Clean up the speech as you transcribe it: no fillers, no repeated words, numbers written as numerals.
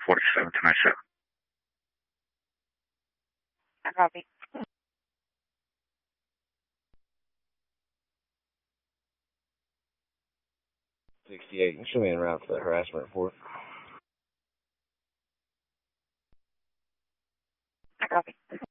47 to 97. I copy. 68. Show me en route for the harassment report. I copy.